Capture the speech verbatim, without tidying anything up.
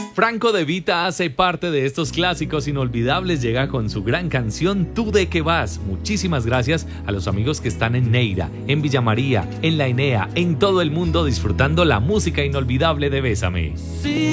Franco De Vita hace parte de estos clásicos inolvidables, llega con su gran canción Tú de qué vas. Muchísimas gracias a los amigos que están en Neira, en Villa María, en La Enea, en todo el mundo disfrutando la música inolvidable de Bésame.